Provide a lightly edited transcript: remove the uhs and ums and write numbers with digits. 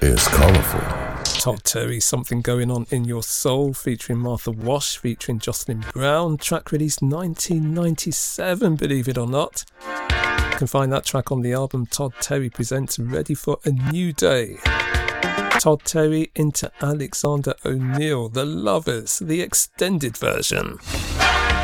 is colorful. Todd Terry, Something Going On in Your Soul, featuring Martha Wash, featuring Jocelyn Brown. Track released 1997, believe it or not. You can find that track on the album Todd Terry Presents Ready for a New Day. Todd Terry into Alexander O'Neal, The Lovers, the extended version.